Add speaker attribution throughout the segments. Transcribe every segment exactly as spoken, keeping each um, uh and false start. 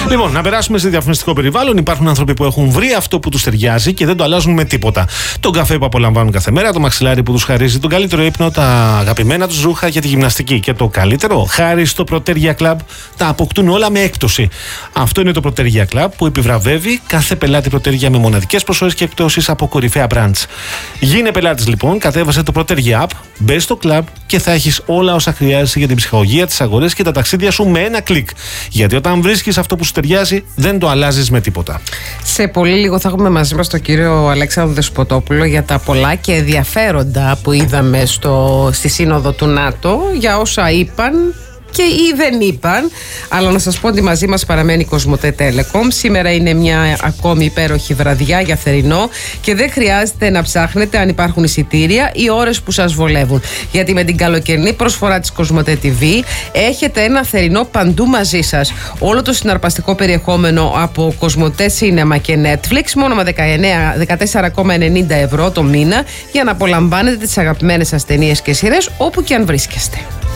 Speaker 1: Λοιπόν, να περάσουμε σε διαφημιστικό περιβάλλον. Υπάρχουν άνθρωποι που έχουν βρει αυτό που τους ταιριάζει και δεν το αλλάζουν με τίποτα. Τον καφέ που απολαμβάνουν κάθε μέρα, το μαξιλάρι που τους χαρίζει τον καλύτερο ύπνο, τα αγαπημένα τους ρούχα για τη γυμναστική. Και το καλύτερο, χάρη στο Protergia Club, τα αποκτούν όλα με έκπτωση. Αυτό είναι το Protergia Club που επιβραβεύει κάθε πελάτη Protergia με μοναδικές προσφορές και εκπτώσεις από κορυφαία brands. Γίνε πελάτης λοιπόν, κατέβασε το Protergia App, μπες στο club και θα έχεις όλα όσα χρειάζεσαι για την ψυχαγωγία, τις αγορές και τα ταξίδια σου με ένα κλικ. Γιατί όταν βρίσκεις αυτό που σου ταιριάζει, δεν το αλλάζεις με τίποτα.
Speaker 2: Σε πολύ λίγο θα έχουμε μαζί μας τον κύριο Αλέξανδρο Δεσποτόπουλο για τα πολλά και ενδιαφέροντα που είδαμε στο, στη Σύνοδο του ΝΑΤΟ, για όσα είπαν και ή δεν είπαν. Αλλά να σας πω ότι μαζί μας παραμένει η Κοσμοτέ Telecom. Σήμερα είναι μια ακόμη υπέροχη βραδιά για θερινό και δεν χρειάζεται να ψάχνετε αν υπάρχουν εισιτήρια ή ώρες που σας βολεύουν. Γιατί με την καλοκαιρινή προσφορά της Κοσμοτέ τι βι έχετε ένα θερινό παντού μαζί σας. Όλο το συναρπαστικό περιεχόμενο από Κοσμοτέ Cinema και Netflix μόνο με δεκατέσσερα κόμμα ενενήντα ευρώ το μήνα για να απολαμβάνετε τις αγαπημένες σας ταινίες και σειρές όπου και αν βρίσκεστε.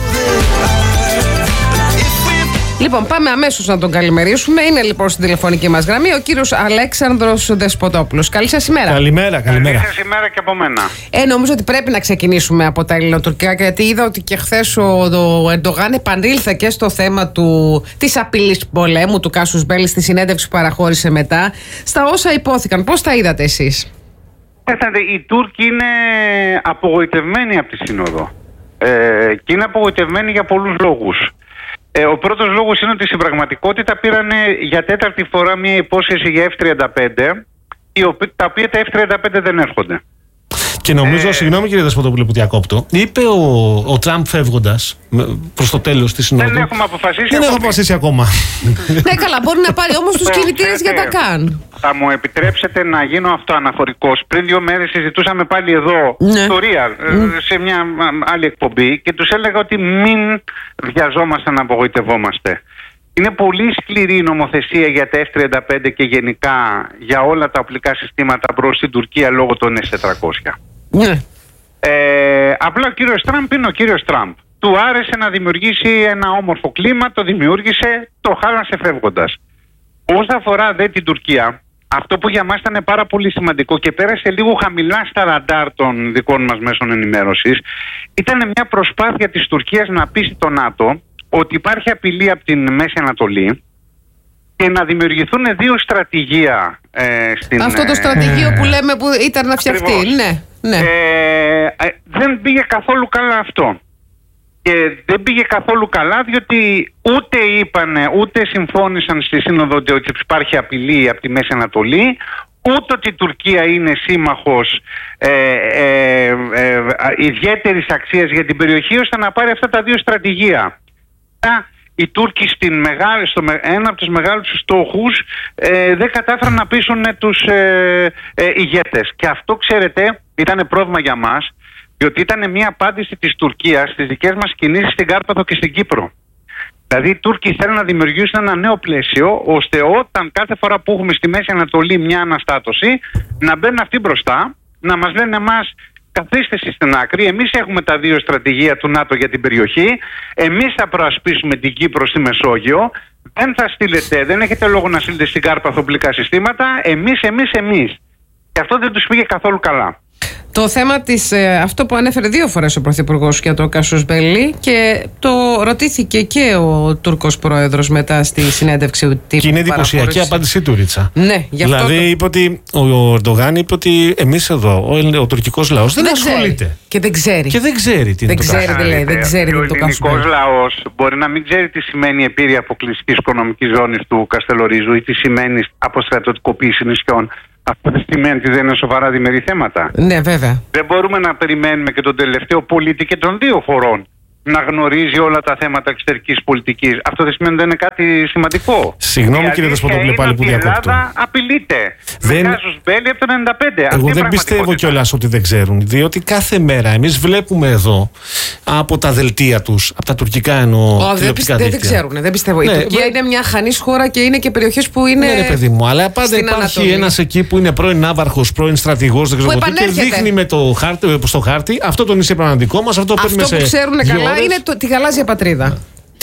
Speaker 2: Λοιπόν, πάμε αμέσως να τον καλημερίσουμε. Είναι λοιπόν στην τηλεφωνική μας γραμμή ο κύριος Αλέξανδρος Δεσποτόπουλος. Καλή σας ημέρα.
Speaker 1: Καλημέρα, καλημέρα.
Speaker 3: Καλή σας ημέρα και από μένα.
Speaker 2: Ε, νομίζω ότι πρέπει να ξεκινήσουμε από τα ελληνοτουρκικά, γιατί είδα ότι και χθες ο, ο Ερντογάν επανήλθε και στο θέμα του, της απειλής πολέμου του Κάσους Μπέλη στη συνέντευξη που παραχώρησε μετά. Στα όσα υπόθηκαν, πώς τα είδατε εσείς?
Speaker 3: Έθατε, οι Τούρκοι είναι απογοητευμένοι από τη Σύνοδο. Ε, και είναι απογοητευμένοι για πολλούς λόγους. Ε, ο πρώτος λόγος είναι ότι στην πραγματικότητα πήραν για τέταρτη φορά μια υπόσχεση για εφ τριάντα πέντε, τα οποία τα εφ τριάντα πέντε δεν έρχονται.
Speaker 1: Και νομίζω,
Speaker 3: ε,
Speaker 1: συγγνώμη κύριε Δεσποτόπουλε που διακόπτω, είπε ο, ο Τραμπ φεύγοντας προς το τέλος της συνόδου.
Speaker 3: Δεν έχουμε αποφασίσει
Speaker 1: Δεν έχω αποφασίσει ακόμα.
Speaker 2: Ναι, καλά, μπορεί να πάρει όμως τους κινητήρες για τα καν.
Speaker 3: Θα μου επιτρέψετε να γίνω αυτοαναφορικός. Πριν δύο μέρες συζητούσαμε πάλι εδώ,
Speaker 2: ναι.
Speaker 3: στο Real, mm. σε μια άλλη εκπομπή, και τους έλεγα ότι μην βιαζόμαστε να απογοητευόμαστε. Είναι πολύ σκληρή η νομοθεσία για τα εφ τριάντα πέντε και γενικά για όλα τα οπλικά συστήματα προς την Τουρκία λόγω των ες τετρακόσια.
Speaker 2: Ναι.
Speaker 3: Ε, απλά ο κύριος Τραμπ είναι ο κύριος Τραμπ. Του άρεσε να δημιουργήσει ένα όμορφο κλίμα, το δημιούργησε, το χάλασε φεύγοντας. Όσον αφορά δε την Τουρκία, αυτό που για μας ήταν πάρα πολύ σημαντικό και πέρασε λίγο χαμηλά στα ραντάρ των δικών μας μέσων ενημέρωσης, ήταν μια προσπάθεια της Τουρκίας να πείσει το ΝΑΤΟ ότι υπάρχει απειλή από την Μέση Ανατολή και να δημιουργηθούν δύο στρατηγία ε, στην...
Speaker 2: Αυτό το στρατηγείο που λέμε που ήταν να φτιαχτεί. Ναι, ναι.
Speaker 3: Ε, ε, δεν πήγε καθόλου καλά αυτό. Και δεν πήγε καθόλου καλά διότι ούτε είπανε, ούτε συμφώνησαν στη Σύνοδο ότι υπάρχει απειλή από τη Μέση Ανατολή, ούτε ότι η Τουρκία είναι σύμμαχος ε, ε, ε, ιδιαίτερης αξίας για την περιοχή ώστε να πάρει αυτά τα δύο στρατηγία. Οι Τούρκοι στην μεγάλη, στο, ένα από τους μεγάλους στόχους ε, δεν κατάφεραν να πείσουν τους ε, ε, ηγέτες. Και αυτό, ξέρετε, ήταν πρόβλημα για μας, διότι ήταν μια απάντηση της Τουρκίας στις δικές μας κινήσεις στην Κάρπαθο και στην Κύπρο. Δηλαδή οι Τούρκοι θέλουν να δημιουργήσουν ένα νέο πλαίσιο, ώστε όταν κάθε φορά που έχουμε στη Μέση Ανατολή μια αναστάτωση, να μπαίνουν αυτοί μπροστά, να μας λένε εμάς, καθίστε στην άκρη, εμείς έχουμε τα δύο στρατηγία του ΝΑΤΟ για την περιοχή, εμείς θα προασπίσουμε την Κύπρο στη Μεσόγειο, δεν θα στείλετε, δεν έχετε λόγο να στείλετε στην Κάρπαθο οπλικά συστήματα, εμείς, εμείς, εμείς. Και αυτό δεν τους πήγε καθόλου καλά.
Speaker 2: Το θέμα της, ε, αυτό που ανέφερε δύο φορές ο Πρωθυπουργός για το Κάσους Μπέλη, και το ρωτήθηκε και ο Τούρκος Πρόεδρος μετά στη συνέντευξη τύπου.
Speaker 1: Και είναι εντυπωσιακή απάντησή του, Ρίτσα.
Speaker 2: Ναι, γι' αυτό.
Speaker 1: Δηλαδή το... είπε ότι, ο Ερντογάν είπε ότι εμείς εδώ, ο, ο τουρκικός λαός δεν, δεν ασχολείται.
Speaker 2: Και δεν ξέρει.
Speaker 1: Και δεν ξέρει τι
Speaker 2: δεν
Speaker 1: είναι
Speaker 2: ξέρει,
Speaker 1: το
Speaker 2: Κάσους. Δεν ξέρει τι είναι το Κάσους Μπέλη.
Speaker 3: Ο ελληνικός λαός μπορεί να μην ξέρει τι σημαίνει επίρρεια αποκλειστικής οικονομικής ζώνης του Καστελορίζου ή τι σημαίνει αποστρατιωτικοποίηση νησιών. Αυτό δεν σημαίνει ότι δεν είναι σοβαρά διμερεί θέματα.
Speaker 2: Ναι, βέβαια.
Speaker 3: Δεν μπορούμε να περιμένουμε και τον τελευταίο πολίτη και των δύο χωρών να γνωρίζει όλα τα θέματα εξωτερικής πολιτικής. Αυτό δεν σημαίνει ότι δεν είναι κάτι σημαντικό.
Speaker 1: Συγγνώμη κύριε Δεσποτόπουλε πάλι που διακόπτω. Η Ελλάδα
Speaker 3: απειλείται.
Speaker 1: Δεν...
Speaker 3: Με Κάσους Μπέλη από το ενενήντα πέντε.
Speaker 1: Εγώ δεν πιστεύω κιόλας ότι δεν ξέρουν. Διότι κάθε μέρα εμείς βλέπουμε εδώ από τα δελτία τους, από τα τουρκικά εννοώ.
Speaker 2: Oh, δεν, πιστε, δεν ξέρουν, δεν πιστεύω. Ναι, η Τουρκία βε... είναι μια χανής χώρα και είναι και περιοχές που είναι. Ναι,
Speaker 1: ρε παιδί μου, αλλά πάντα υπάρχει ένας εκεί που είναι πρώην ναύαρχος, πρώην στρατηγός, δεν ξέρω τι, και δείχνει με το χάρτη, στο χάρτη αυτό το νησί πραγματικό μας, αυτό που
Speaker 2: ξέρουν καλά είναι το, τη γαλάζια πατρίδα.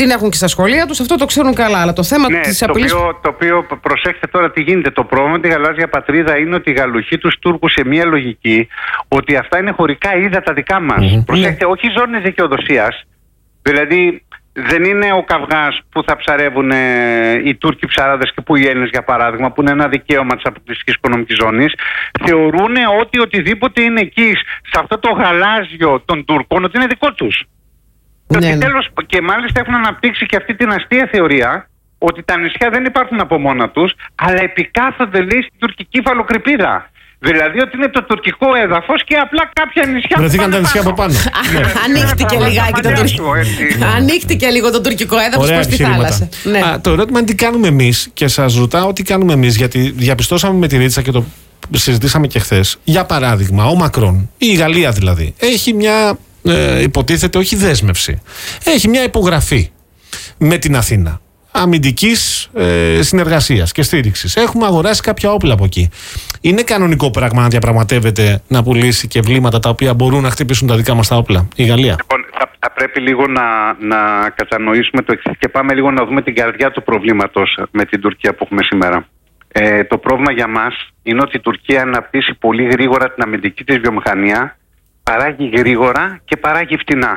Speaker 2: Την έχουν και στα σχολεία τους, αυτό το ξέρουν καλά. Αλλά το θέμα
Speaker 3: ναι,
Speaker 2: της απειλής.
Speaker 3: Το οποίο, το οποίο προσέξτε τώρα τι γίνεται. Το πρόβλημα με τη γαλάζια πατρίδα είναι ότι οι γαλουχοί τους Τούρκους σε μια λογική ότι αυτά είναι χωρικά ύδατα δικά μας. Mm-hmm. Προσέξτε, όχι ζώνες δικαιοδοσίας. Δηλαδή, δεν είναι ο καυγάς που θα ψαρεύουν ε, οι Τούρκοι ψαράδες και που οι Έλληνες, για παράδειγμα, που είναι ένα δικαίωμα της αποκλειστικής οικονομικής ζώνης. Θεωρούν ότι οτιδήποτε είναι εκεί, σε αυτό το γαλάζιο των Τούρκων, ότι είναι δικό τους. Ναι, και,
Speaker 2: ναι.
Speaker 3: τέλος, και μάλιστα έχουν αναπτύξει και αυτή την αστεία θεωρία ότι τα νησιά δεν υπάρχουν από μόνα τους, αλλά επικάθονται, λέει, στην τουρκική υφαλοκρηπίδα. Δηλαδή ότι είναι το τουρκικό έδαφος και απλά κάποια νησιά.
Speaker 1: Βρεθήκαν τα νησιά από πάνω.
Speaker 2: Ανοίχτηκε λιγάκι το τουρκικό. Ανοίχτηκε λίγο το τουρκικό έδαφος προς τη θάλασσα.
Speaker 1: Ναι. Α, το ερώτημα είναι τι κάνουμε εμείς, και σας ρωτάω τι κάνουμε εμείς, γιατί διαπιστώσαμε με τη Ρίτσα και το συζητήσαμε και χθες. Για παράδειγμα, ο Μακρόν, η Γαλλία δηλαδή, έχει μια ε, υποτίθεται όχι δέσμευση, έχει μια υπογραφή με την Αθήνα αμυντικής ε, συνεργασίας και στήριξης. Έχουμε αγοράσει κάποια όπλα από εκεί. Είναι κανονικό πράγμα να διαπραγματεύεται, να πουλήσει και βλήματα τα οποία μπορούν να χτυπήσουν τα δικά μας τα όπλα η Γαλλία?
Speaker 3: Λοιπόν, θα, θα πρέπει λίγο να, να κατανοήσουμε το εξής και πάμε λίγο να δούμε την καρδιά του προβλήματος με την Τουρκία που έχουμε σήμερα. Ε, το πρόβλημα για μας είναι ότι η Τουρκία αναπτύσσει πολύ γρήγορα την αμυντική της βιομηχανία, παράγει γρήγορα και παράγει φτηνά.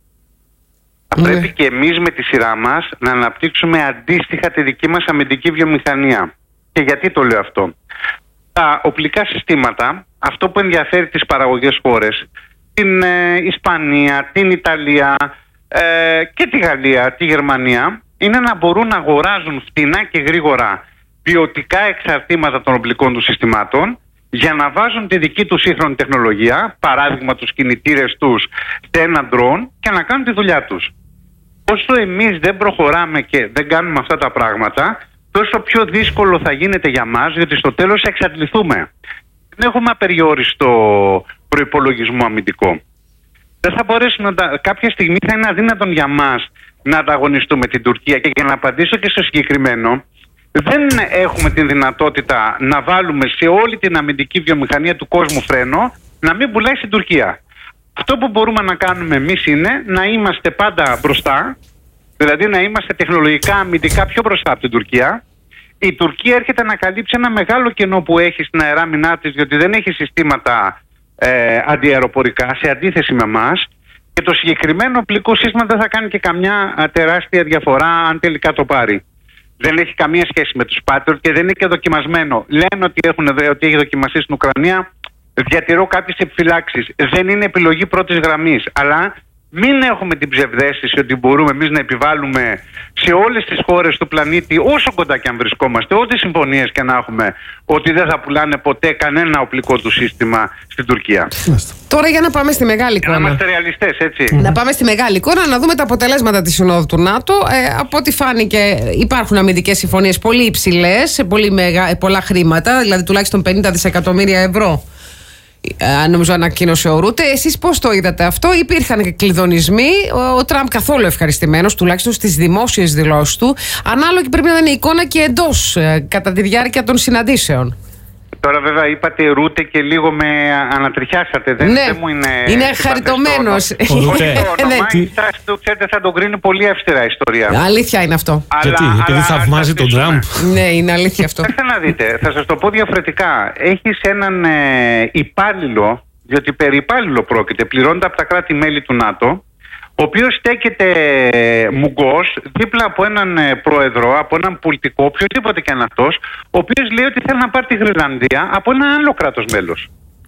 Speaker 3: Θα
Speaker 2: Ναι.
Speaker 3: πρέπει και εμείς με τη σειρά μας να αναπτύξουμε αντίστοιχα τη δική μας αμυντική βιομηχανία. Και γιατί το λέω αυτό? Τα οπλικά συστήματα, αυτό που ενδιαφέρει τις παραγωγές χώρες, την ε, Ισπανία, την Ιταλία ε, και τη Γαλλία, τη Γερμανία, είναι να μπορούν να αγοράζουν φτηνά και γρήγορα ποιοτικά εξαρτήματα των οπλικών του συστημάτων για να βάζουν τη δική τους σύγχρονη τεχνολογία, παράδειγμα τους κινητήρες τους, σε ένα ντρόν και να κάνουν τη δουλειά τους. Όσο εμείς δεν προχωράμε και δεν κάνουμε αυτά τα πράγματα, τόσο πιο δύσκολο θα γίνεται για μας, διότι στο τέλος θα εξαντληθούμε. Δεν έχουμε απεριόριστο προϋπολογισμό αμυντικό. Δεν θα μπορέσουμε να τα... Κάποια στιγμή θα είναι αδύνατον για μας να ανταγωνιστούμε την Τουρκία. Και για να απαντήσω και στο συγκεκριμένο, δεν έχουμε την δυνατότητα να βάλουμε σε όλη την αμυντική βιομηχανία του κόσμου φρένο να μην πουλάει στην Τουρκία. Αυτό που μπορούμε να κάνουμε εμείς είναι να είμαστε πάντα μπροστά, δηλαδή να είμαστε τεχνολογικά αμυντικά πιο μπροστά από την Τουρκία. Η Τουρκία έρχεται να καλύψει ένα μεγάλο κενό που έχει στην αεράμινά της, διότι δεν έχει συστήματα ε, αντιαεροπορικά σε αντίθεση με εμάς. Και το συγκεκριμένο οπλικό σύστημα δεν θα κάνει και καμιά α, τεράστια διαφορά αν τελικά το πάρει. Δεν έχει καμία σχέση με τους Patriot και δεν είναι και δοκιμασμένο. Λένε ότι, έχουν, ότι έχει δοκιμαστεί στην Ουκρανία. Διατηρώ κάποιες επιφυλάξεις. Δεν είναι επιλογή πρώτης γραμμής. Αλλά μην έχουμε την ψευδαίσθηση ότι μπορούμε εμείς να επιβάλλουμε σε όλες τις χώρες του πλανήτη, όσο κοντά και αν βρισκόμαστε, ό,τι συμφωνίες και να έχουμε, ότι δεν θα πουλάνε ποτέ κανένα οπλικό του σύστημα στην Τουρκία.
Speaker 2: Τώρα για να πάμε στη μεγάλη εικόνα.
Speaker 3: Να είμαστε ρεαλιστές, έτσι.
Speaker 2: Να πάμε στη μεγάλη εικόνα, να δούμε τα αποτελέσματα της Συνόδου του ΝΑΤΟ. Ε, από ό,τι φάνηκε, υπάρχουν αμυντικές συμφωνίες πολύ υψηλές, σε πολύ μεγα, πολλά χρήματα, δηλαδή τουλάχιστον πενήντα δισεκατομμύρια ευρώ. Ε, νομίζω ανακοίνωσε ο Ρούτε. Εσείς πώς το είδατε αυτό? Υπήρχαν κλειδονισμοί. Ο, ο Τραμπ καθόλου ευχαριστημένος, τουλάχιστον στις δημόσιες δηλώσεις του. Ανάλογη πρέπει να είναι η εικόνα και εντός, ε, κατά τη διάρκεια των συναντήσεων.
Speaker 3: Τώρα βέβαια είπατε Ρούτε και λίγο με ανατριχιάσατε. Δεν,
Speaker 2: ναι,
Speaker 3: δεν μου είναι.
Speaker 2: Είναι χαριτωμένος.
Speaker 3: Το όνομα του, ξέρετε, θα τον κρίνει πολύ αυστηρά η ιστορία.
Speaker 2: Αλήθεια είναι αυτό.
Speaker 1: Αλλά, γιατί, αλλά, επειδή θαυμάζει τον Τραμπ.
Speaker 2: Ναι, είναι αλήθεια αυτό.
Speaker 3: Θέλετε να δείτε, θα σας το πω διαφορετικά. Έχεις έναν ε, υπάλληλο, διότι περί υπάλληλο πρόκειται, πληρώνεται από τα κράτη-μέλη του ΝΑΤΟ, ο οποίος στέκεται μουγκός δίπλα από έναν πρόεδρο, από έναν πολιτικό, οποιοδήποτε και αν αυτός, ο οποίος λέει ότι θέλει να πάρει τη Γρυλανδία από ένα άλλο κράτος μέλος.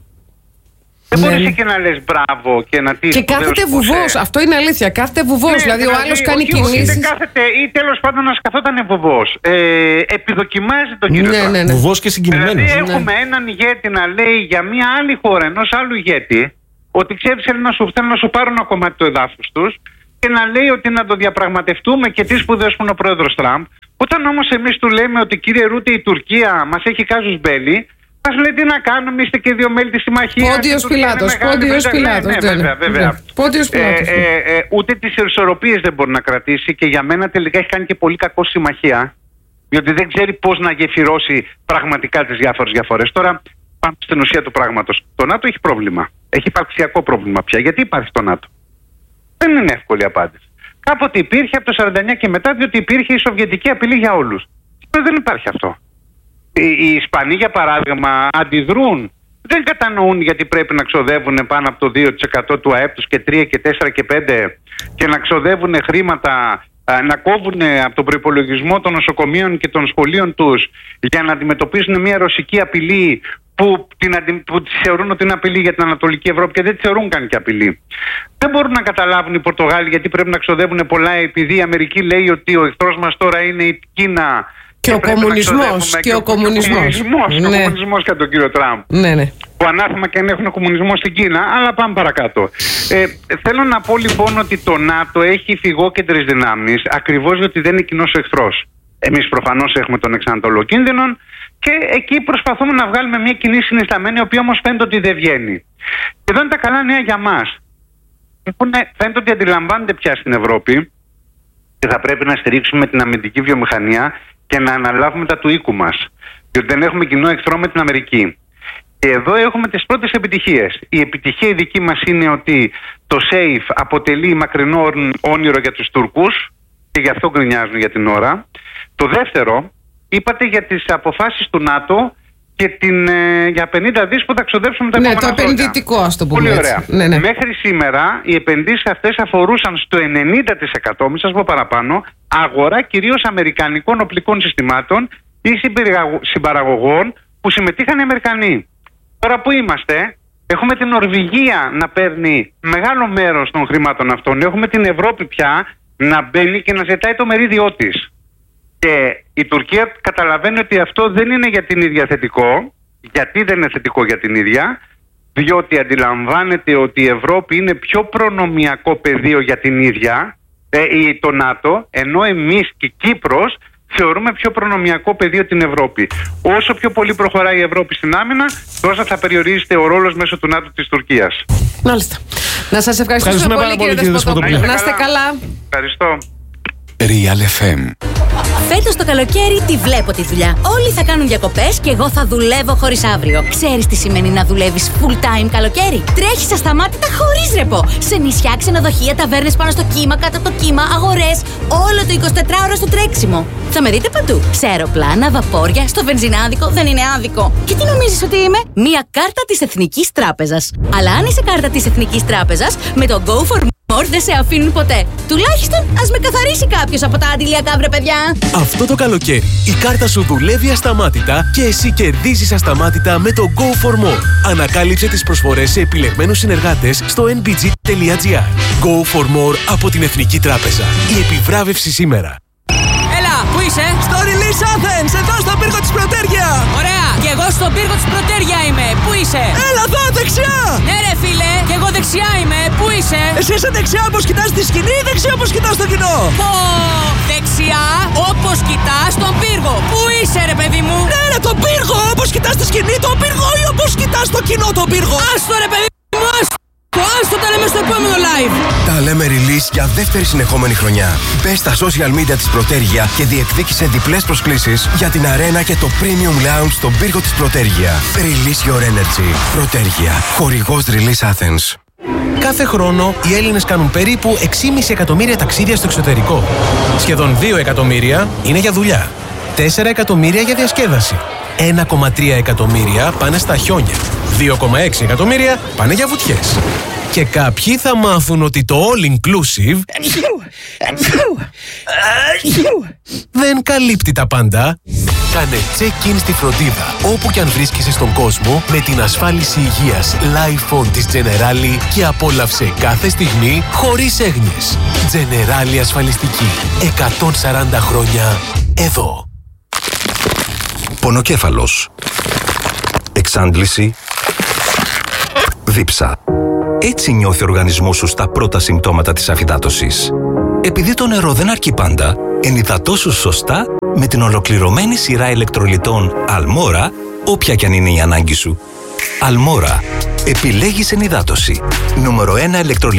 Speaker 3: Δεν
Speaker 2: Ναι.
Speaker 3: μπορείς και να λες μπράβο και να τι.
Speaker 2: Και κάθεται βουβός, αυτό είναι αλήθεια. Κάθεται βουβός,
Speaker 3: Ναι,
Speaker 2: δηλαδή,
Speaker 3: δηλαδή
Speaker 2: ο άλλος κάνει
Speaker 3: όχι,
Speaker 2: κινήσεις.
Speaker 3: Είτε κάθεται ή τέλος πάντων να σκαθόταν βουβός. Ε, επιδοκιμάζει τον κύριο
Speaker 2: Ναι,
Speaker 3: Τραμπ.
Speaker 2: ναι, ναι.
Speaker 1: Βουβός και συγκινημένος.
Speaker 3: Δηλαδή
Speaker 2: Ναι.
Speaker 3: έχουμε έναν ηγέτη να λέει για μια άλλη χώρα, ενός άλλου ηγέτη, ότι ξέρεις θέλουν να σου, θέλουν να σου πάρουν ένα κομμάτι του εδάφους τους και να λέει ότι να το διαπραγματευτούμε και τι σπουδές που είναι ο πρόεδρος Τραμπ. Όταν όμως εμείς του λέμε ότι κύριε Ρούτε η Τουρκία μας έχει κάζους μπέλη, μας λέει τι να κάνουμε, είστε και δύο μέλη της συμμαχίας.
Speaker 2: Πόντιος Πιλάτος, Πόντιος Πιλάτος.
Speaker 3: Ναι, βέβαια, βέβαια.
Speaker 2: Πόντιος Πιλάτος.
Speaker 3: Ε, ε, ε, ούτε τις ισορροπίες δεν μπορεί να κρατήσει και για μένα τελικά έχει κάνει και πολύ κακό συμμαχία, διότι δεν ξέρει πώς να γεφυρώσει πραγματικά τις διάφορες διαφορές. Τώρα πάμε στην ουσία του πράγματος. Το ΝΑΤΟ έχει πρόβλημα. Έχει υπαρξιακό πρόβλημα πια. Γιατί υπάρχει το ΝΑΤΟ? Δεν είναι εύκολη απάντηση. Κάποτε υπήρχε από το σαράντα εννιά και μετά, διότι υπήρχε η σοβιετική απειλή για όλους. Σήμερα δεν υπάρχει αυτό. Οι, οι Ισπανοί, για παράδειγμα, αντιδρούν. Δεν κατανοούν γιατί πρέπει να ξοδεύουν πάνω από το δύο τοις εκατό του ΑΕΠ τους και τρία και τέσσερα και πέντε και να ξοδεύουν χρήματα, να κόβουν από τον προϋπολογισμό των νοσοκομείων και των σχολείων τους για να αντιμετωπίσουν μια ρωσική απειλή που, την αντι... που τις θεωρούν ότι είναι απειλή για την Ανατολική Ευρώπη και δεν τις θεωρούν καν και απειλή. Δεν μπορούν να καταλάβουν οι Πορτογάλοι γιατί πρέπει να ξοδεύουν πολλά, επειδή η Αμερική λέει ότι ο εχθρός μας τώρα είναι η Κίνα.
Speaker 2: Και, και ο κομμουνισμός. Και, και ο κομμουνισμός.
Speaker 3: Ναι. Ο κομμουνισμός κατά τον κύριο Τραμπ.
Speaker 2: Ναι, ναι.
Speaker 3: Που ανάθεμα και αν έχουν κομμουνισμό στην Κίνα, αλλά πάμε παρακάτω. Ε, θέλω να πω λοιπόν ότι το ΝΑΤΟ έχει φυγόκεντρες δυνάμεις, ακριβώς διότι δεν είναι κοινός ο εχθρός. Εμείς προφανώς έχουμε τον εξανατολό κίνδυνο και εκεί προσπαθούμε να βγάλουμε μια κοινή συνισταμένη, η οποία όμως φαίνεται ότι δεν βγαίνει. Και εδώ είναι τα καλά νέα για μας. Φαίνεται ότι αντιλαμβάνεται πια στην Ευρώπη και θα πρέπει να στηρίξουμε την αμυντική βιομηχανία και να αναλάβουμε τα του οίκου μας. Διότι δεν έχουμε κοινό εχθρό με την Αμερική. Και εδώ έχουμε τις πρώτες επιτυχίες. Η επιτυχία η δική μας είναι ότι το SAFE αποτελεί μακρινό όνειρο για τους Τούρκους και γι' αυτό γκρινιάζουν για την ώρα. Το δεύτερο, είπατε για τις αποφάσεις του ΝΑΤΟ και την, ε, για πενήντα δις που θα ξοδέψουμε τα
Speaker 2: ναι,
Speaker 3: επόμενα χρόνια.
Speaker 2: Ναι, το επενδυτικό, ας το πούμε.
Speaker 3: Πολύ
Speaker 2: έτσι.
Speaker 3: ωραία.
Speaker 2: Ναι, ναι.
Speaker 3: Μέχρι σήμερα οι επενδύσεις αυτές αφορούσαν στο ενενήντα τοις εκατό, μην σας πω παραπάνω, αγορά κυρίως αμερικανικών οπλικών συστημάτων ή συμπαραγωγών που συμμετείχαν οι Αμερικανοί. Τώρα που είμαστε, έχουμε την Νορβηγία να παίρνει μεγάλο μέρος των χρημάτων αυτών. Έχουμε την Ευρώπη πια να μπαίνει και να ζητάει το μερίδιό της. Και η Τουρκία καταλαβαίνει ότι αυτό δεν είναι για την ίδια θετικό. Γιατί δεν είναι θετικό για την ίδια? Διότι αντιλαμβάνεται ότι η Ευρώπη είναι πιο προνομιακό πεδίο για την ίδια, ε, το ΝΑΤΟ, ενώ εμείς και Κύπρος θεωρούμε πιο προνομιακό πεδίο την Ευρώπη. Όσο πιο πολύ προχωράει η Ευρώπη στην άμυνα, τόσο θα περιορίζεται ο ρόλος μέσω του ΝΑΤΟ της Τουρκίας.
Speaker 2: Μάλιστα. Να σας ευχαριστήσουμε πολύ, κύριε Δεσποτόπουλο. Να είστε καλά.
Speaker 3: Ευχαριστώ.
Speaker 4: Real εφ εμ.
Speaker 5: Φέτος το καλοκαίρι τη βλέπω τη δουλειά. Όλοι θα κάνουν διακοπές και εγώ θα δουλεύω χωρίς αύριο. Ξέρεις τι σημαίνει να δουλεύεις full time καλοκαίρι? Τρέχεις ασταμάτητα χωρίς ρεπό. Σε νησιά, ξενοδοχεία, ταβέρνες πάνω στο κύμα, κάτω από το κύμα, αγορές. Όλο το εικοσιτετράωρο στο τρέξιμο. Θα με δείτε παντού. Σε αεροπλάνα, βαπόρια, στο βενζινάδικο. Δεν είναι άδικο. Και τι νομίζεις ότι είμαι? Μία κάρτα της Εθνικής Τράπεζας. Αλλά αν είσαι κάρτα της Εθνικής Τράπεζας, με το Go for More δεν σε αφήνουν ποτέ. Τουλάχιστον ας με καθαρίσει κάποιος από τα αντιλιακά, βρε παιδιά.
Speaker 6: Αυτό το καλοκαίρι η κάρτα σου δουλεύει ασταμάτητα και εσύ κερδίζεις ασταμάτητα με το Go for More. Ανακάλυψε τις προσφορές σε επιλεγμένους συνεργάτες στο εν μπι τζι τελεία τζι άρ. Go for More από την Εθνική Τράπεζα. Η επιβράβευση σήμερα.
Speaker 7: Έλα, πού είσαι?
Speaker 8: Στο Release Athens, εδώ στον πύργο της Πρωτέρια.
Speaker 7: Ωραία, και εγώ στον πύργο της Πρωτέρια είμαι. Πού είσαι?
Speaker 8: Έλα εδώ, δεξιά.
Speaker 7: Ναι ρε φίλε, και εγώ δεξιά είμαι. Πού είσαι?
Speaker 8: Εσύ είσαι δεξιά όπως κοιτάς τη σκηνή ή δεξιά όπως κοιτάς το κοινό?
Speaker 7: Πω, δεξιά όπως κοιτάς τον πύργο. Πού είσαι ρε παιδί μου?
Speaker 8: Ναι ρε, τον πύργο, όπως κοιτάς τη σκηνή τον πύργο ή όπως κοιτάς το κοινό τον πύργο?
Speaker 7: Άστο ρε παιδί μου, άστο. Άστο, τα λέμε στο επόμενο live.
Speaker 4: Τα λέμε release για δεύτερη συνεχόμενη χρονιά. Μπες στα social media της Πρωτέρια και διεκδίκησε διπλές προσκλήσεις για την αρένα και το premium lounge στον πύργο της Πρωτέρια. Release your energy. Πρωτέρια. Χορηγός Release Athens.
Speaker 6: Κάθε χρόνο οι Έλληνες κάνουν περίπου έξι κόμμα πέντε εκατομμύρια ταξίδια στο εξωτερικό. Σχεδόν δύο εκατομμύρια είναι για δουλειά. τέσσερα εκατομμύρια για διασκέδαση. ένα κόμμα τρία εκατομμύρια πάνε στα χιόνια. δύο κόμμα έξι εκατομμύρια πάνε για βουτιές. Και κάποιοι θα μάθουν ότι το all inclusive δεν καλύπτει τα πάντα. Κάνε check-in στη φροντίδα όπου κι αν βρίσκεσαι στον κόσμο με την ασφάλιση υγείας Life On της Generali και απόλαυσε κάθε στιγμή χωρίς έγνοιες. Generali ασφαλιστική. εκατόν σαράντα χρόνια εδώ.
Speaker 9: Πονοκέφαλος. Εξάντληση. Δίψα. Έτσι νιώθει ο οργανισμός σου στα πρώτα συμπτώματα της αφυδάτωσης. Επειδή το νερό δεν αρκεί πάντα, ενυδατώσου σωστά με την ολοκληρωμένη σειρά ηλεκτρολιτών Αλμόρα, όποια κι αν είναι η ανάγκη σου. Αλμόρα. Επιλέγεις ενυδάτωση. Νούμερο ένα ηλεκτρολιτών.